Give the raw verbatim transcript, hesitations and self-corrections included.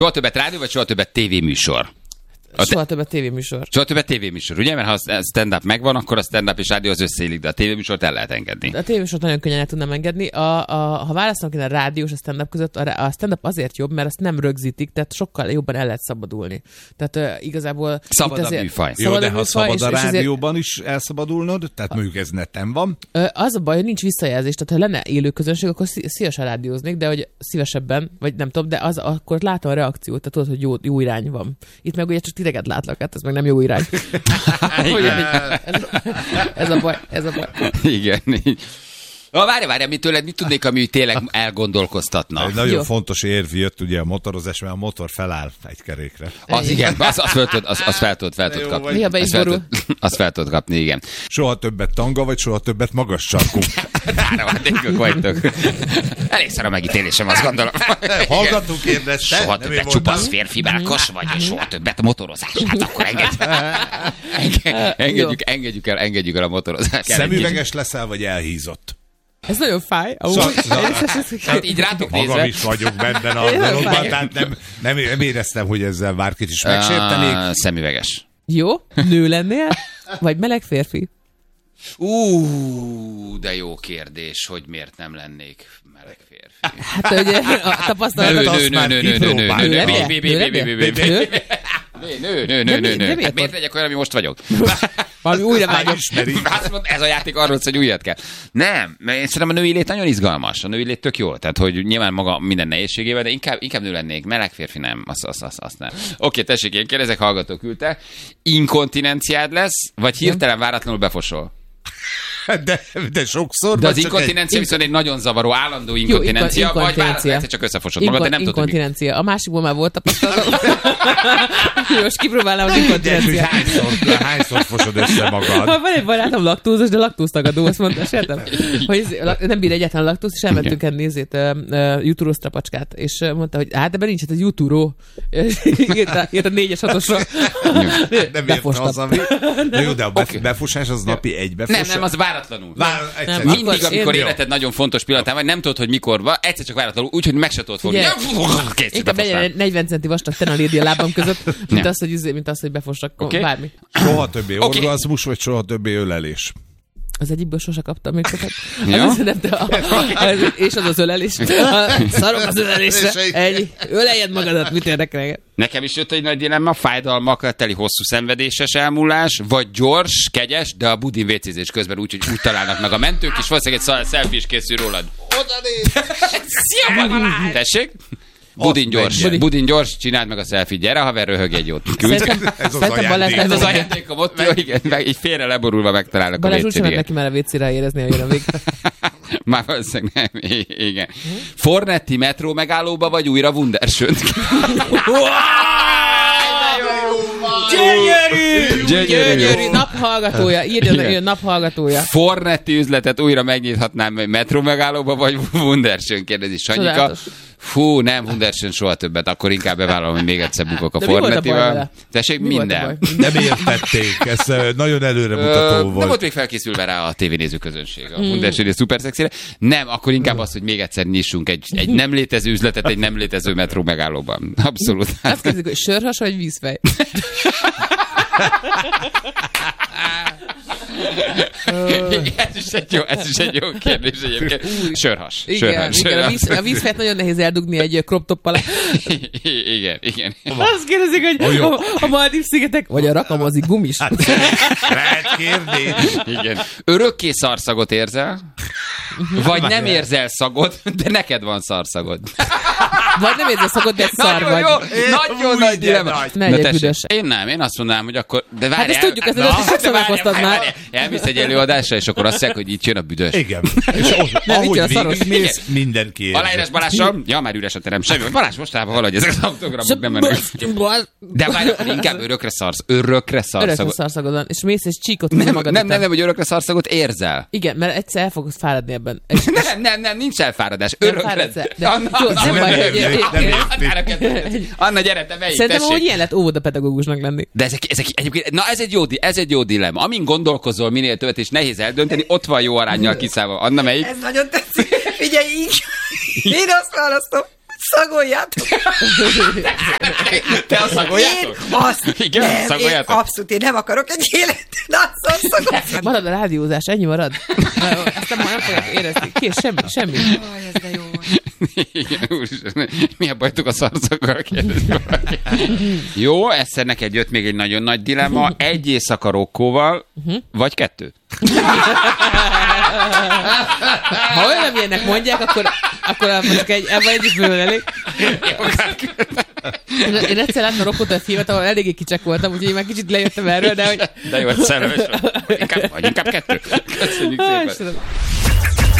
Soha többet rádió, vagy soha többet tévéműsor? A soha többet tévéműsor. Soha többet tévéműsor, ugye? Mert ha a stand-up megvan, akkor a stand-up és rádió az összeillik, de a tévéműsort el lehet engedni. A tévéműsort nagyon könnyen el tudnám engedni. A, a, ha választanak én a rádió és a stand-up között, a, a stand-up azért jobb, mert azt nem rögzítik, tehát sokkal jobban el lehet szabadulni. Tehát uh, igazából... Szabad a műfaj. Jó, de ha szabad és, a és rádióban is elszabadulnod, tehát mondjuk ez neten van. Uh, az a baj, hogy nincs visszajelzés, tehát ha lenne élő közönség, akkor szívesen rádióznék, de hogy szívesebben, vagy nem tudom, de az, akkor látom a reakciót, tehát tudod, hogy jó, jó irány van. Itt meg ugye csak titeket látlak, hát ez meg nem jó irány. ez, ez a baj, ez a baj. Igen, így. Na, várj, várj, mit tőled, mit tudnék, ami tényleg elgondolkoztatna? Egy nagyon Jó. fontos érv jött ugye a motorozás, mert a motor feláll egy kerékre. Az igen, az, az fel tudod, az, az fel tudod, fel tudod kapni. Néha be is Azt fel borul. tudod- Azt fel tudod kapni, igen. Soha többet tanga, vagy soha többet magas sarkú. Áramadékok vagytok. Elég szar a megítélésem, azt gondolom. Hallgató kérdezte. Soha nem én többet voltam. csupasz férfi melkas, vagy soha többet motorozás. Hát akkor engedjük. Enge- Engedjük, engedjük el, engedjük el a motorozást. Szemüveges leszel, vagy elhízott? Ez nagyon fáj. Szóval- Hát így rátok Magam nézve. is vagyok benne a Én nem dologban, vágom. tehát nem, nem, nem éreztem, hogy ezzel bárkit is megsértenék. Ah, Szemüveges. Jó, nő lennél, vagy meleg férfi? Ú, de jó kérdés, hogy miért nem lennék meleg férfi. Hát ugye a tapasztalatot azt Nő, nő, már nő, nő, nő, nő, kipróbáltam. nő, nő, Nő bé, bé, bé, bé, bé, bé, bé. Nő? Nő, nő, nő, De nő, mi- nő. de miért Hát miért pont? legyek olyan, ami most vagyok? Valami újra Már vágyom. ismeri. Azt mondta, ez a játék arról szól, hogy újat kell. Nem, mert én szerintem a női lét nagyon izgalmas. A női lét tök jó. Tehát, hogy nyilván maga minden nehézségével, de inkább, inkább nő lennék. Meleg férfi nem. Azt, azt, azt, azt nem. Oké, tessék, én kérdezek, hallgató küldte. Inkontinenciád lesz, vagy hirtelen váratlanul befosol? De, de sokszor. De az vagy csak inkontinencia egy- viszont egy nagyon zavaró, állandó inkontinencia, inko- vagy váratlanul inkontinencia. egyszer csak összefosod magad, de nem tudod, hogy mi. Inkontinencia. A másikból már volt tapasztalatom. Most kipróbálnám az egy- de, hogy inkontinenciát. hányszor, hányszor fosod össze magad? Ha van egy barátom laktózos, de laktóztagadó, azt mondta, sértem, hogy ez- lak- nem bír egyáltalán laktóz, és elmentünk egy nézét, uh, jutúrós trapacskát, és uh, mondta, hogy hát ebben nincs, hát ez jutúró. Írta írt a négyes hatosra. Nem érte az, ami... Na jó, de a bef- Oké. befosás az napi egy befosás. Nem, nem, az váratlanul. Vár, egyszer. Nem, Mindig, Akkor amikor én- életed nagyon fontos pillanatán vagy, nem tudod, hogy mikor van, egyszer csak váratlanul, úgyhogy meg se tudod fogni. Ugye, Kétszer Inkább legyen befosnál. egy negyven centi vastag tenalédi a lábam között, mint Nem. az, hogy, izé- mint az, hogy befossak Oké. bármi. Soha többé Oké. orgazmus, vagy soha többé ölelés. Az egyikből sose kaptam még sokat. Ja. Az, nem, de a, az, és az az ölelés. A, szarok az ölelésre. Egy, öleljed magadat, mit érdekel? Nekem is jött egy nagy dilemma, fájdalmakkal teli hosszú szenvedéses elmúlás, vagy gyors, kegyes, de a budin vécézés közben úgy, hogy úgy találnak meg a mentők, és valószínűleg egy selfie is készül rólad. Oda néz! Szia, Balázs! Tessék? Budin Azt gyors, menjen. budin gyors, csináld meg a selfie, gyere haver, röhög egy jót. Küld. Szerintem, Ez az szerintem Balázs, ajándék. Ez az Balázs, ajándékom ott, jó, igen, meg így félre leborulva megtalálnak a Balázs úgy sem vécén, meg igen. neki már a vécére érezni, hogy jön a vég. Már valószínűleg nem, I- igen. Fornetti metró megállóba, vagy újra Wunderschönt? Gyönyörű! Gyönyörű. Gyönyörű! Naphallgatója. Írjon, Igen. hogy jön naphallgatója. Fornetti üzletet újra megnyithatnám egy metró megállóba, vagy Wunderschön, kérdezi Sanyika. Csodálatos. Fú, nem, Wunderschön soha többet, akkor inkább bevállalom, hogy még egyszer bukok a De mi volt a baj Fornettival. vele? Tessék, Mi volt a minden. baj? Nem értették, ez ö, nagyon előremutató Ö, volt. Nem volt még felkészülve rá a tévénéző közönség a Wunderschön és szuperszexire. Nem, akkor inkább az, hogy még egyszer nyissunk egy, egy nem létező üzletet egy nem létező metró megállóban. Abszolút. Azt kérdezik, hogy sörhas vagy vízfej? ez is egy jó, ez is egy jó kérdés egyébként. Sörhas. Igen, Sörhas. igen a, víz, a vízfejt nagyon nehéz eldugni egy crop top alá. Igen, igen. Azt kérdezik, hogy jó. a, a Maldív-szigetek, vagy a rakamozi gumis. Lehet kérni. Igen. Örökké szarszagot érzel? Vagy nem érzel szagot, de neked van szarszagod. Vagy nem érzed szakot, de egy szar Nagyon vagy. jó, nagyon Úgy, nagy de dilemma. nagy. Ne Na legyek tessék, büdös. Én nem, én azt mondanám, hogy akkor... De várjál, Hát ezt tudjuk, ezt Na, ezt sokszor de várjál, meghoztad várjál, már. várjál. Elmész egy előadásra, és akkor azt mondják, hogy itt jön a büdös. Igen. És ott, Nem, itt jön a ahogy szaros. végigmész, mindenki érzi. Aláírás Balással? Ja, már üres a terem. Semmi. Balázs mostában valahogy ezek az autogramok nem mennek. De várj, akkor inkább örökre szarsz. Örökre Örökre szarszagot. szarszagod van, és mész és csíkot húz Nem, magad nem, után. nem, nem, hogy örökre szarszagot érzel. Igen, mert egyszer el fogsz fáradni ebben. És Nem, nem, nem, nincs elfáradás. nem Örökre. fáradsz el. De, Anna, jó, nem baj, hogy- nem, nem, nem. Annára kettő. Anna, gyere, te melyik, Szerintem, hogy tessék. ilyen lett óvodapedagógusnak lenni. De ezek, ezek egyébként, na ez egy jó, di- ez egy jó dilemma. Amin gondolkozol minél többet, és nehéz eldönteni, ott van jó aránnyal kiszállva. Anna, melyik? Ez nagyon tetszik. Figyelj így. Én azt választom. Szagoljátok. Te a szagoljátok? Én azt Igen, nem, én szagoljátok? abszolút, én nem akarok egy életet, azt szagoljátok. Marad a rádiózás, ennyi marad. Ezt nem, nem fogják érezni. Kész, semmi, semmi. Aj, ez de jó. Igen, úristen, mi a bajtuk a szarszakkal, kérdezik valaki. Jó, egyszer neked jött még egy nagyon nagy dilemma. Egy éjszaka Rokkóval, vagy kettő? Ha olyan ilyenek mondják, akkor, akkor most egy, ebben egy is bőven elég. Én, én egyszer láttam Rokkót a filmet, ahol eléggé kicsek voltam, úgyhogy én már kicsit lejöttem erről, de hogy... De jó, hogy szerelmes vagy. Inkább, vagy inkább kettő. Köszönjük Á, szépen. Istenem.